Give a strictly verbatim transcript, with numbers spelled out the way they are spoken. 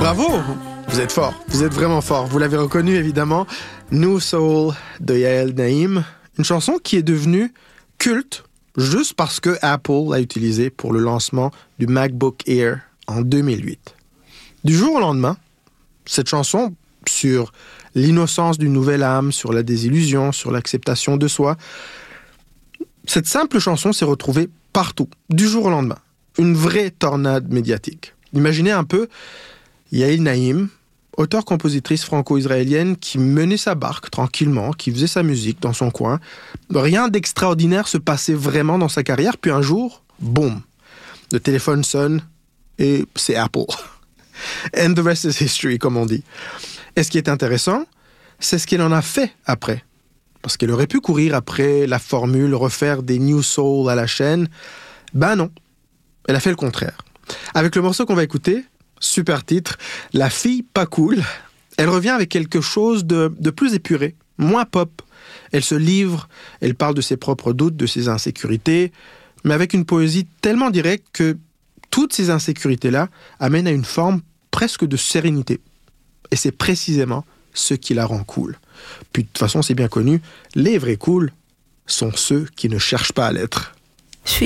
Bravo! Vous êtes fort, vous êtes vraiment fort. Vous l'avez reconnu évidemment. New Soul de Yael Naïm. Une chanson qui est devenue culte juste parce que Apple l'a utilisée pour le lancement du MacBook Air en deux mille huit. Du jour au lendemain, cette chanson sur l'innocence d'une nouvelle âme, sur la désillusion, sur l'acceptation de soi, cette simple chanson s'est retrouvée partout, du jour au lendemain. Une vraie tornade médiatique. Imaginez un peu Yael Naïm, auteure-compositrice franco-israélienne qui menait sa barque tranquillement, qui faisait sa musique dans son coin. Rien d'extraordinaire se passait vraiment dans sa carrière, puis un jour, boum, le téléphone sonne et c'est Apple. And the rest is history, comme on dit. Et ce qui est intéressant, c'est ce qu'elle en a fait après. Parce qu'elle aurait pu courir après la formule, refaire des New Soul à la chaîne. Ben non, elle a fait le contraire. Avec le morceau qu'on va écouter, super titre, La fille pas cool, elle revient avec quelque chose de, de plus épuré, moins pop. Elle se livre, elle parle de ses propres doutes, de ses insécurités, mais avec une poésie tellement directe que toutes ces insécurités-là amènent à une forme presque de sérénité. Et c'est précisément ce qui la rend cool. Puis de toute façon, c'est bien connu, les vrais cools sont ceux qui ne cherchent pas à l'être.